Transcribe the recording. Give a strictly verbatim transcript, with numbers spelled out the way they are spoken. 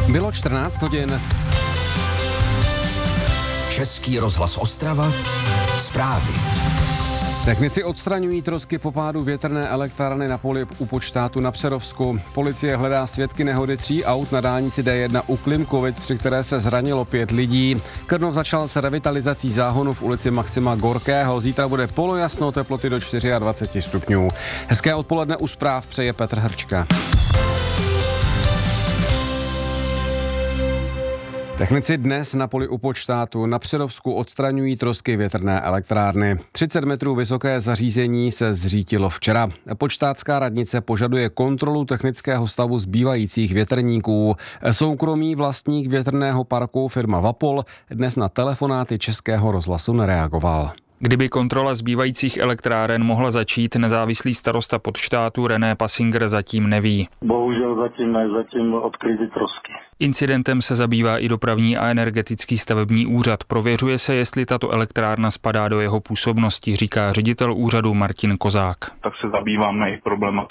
Bylo čtrnáct hodin. Český rozhlas Ostrava. Zprávy. Technici odstraňují trosky po pádu větrné elektrárny na poli u Počtátu na Přerovsku. Policie hledá svědky nehody tří aut na dálnici D jedna u Klimkovic, při které se zranilo pět lidí. Krnov začal s revitalizací záhonu v ulici Maxima Gorkého. Zítra bude polojasno, teploty do dvacet čtyři stupňů. Hezké odpoledne u zpráv přeje Petr Hrčka. Technici dnes na poli u Počtátu na Přerovsku odstraňují trosky větrné elektrárny. třicet metrů vysoké zařízení se zřítilo včera. Počtátská radnice požaduje kontrolu technického stavu zbývajících větrníků. Soukromý vlastník větrného parku firma Vapol dnes na telefonáty Českého rozhlasu nereagoval. Kdyby kontrola zbývajících elektráren mohla začít, nezávislý starosta Počtátu René Pasinger zatím neví. Bohužel zatím ne, zatím odkryty trosky. Incidentem se zabývá i dopravní a energetický stavební úřad. Prověřuje se, jestli tato elektrárna spadá do jeho působnosti, říká ředitel úřadu Martin Kozák. Tak se zabýváme i problematou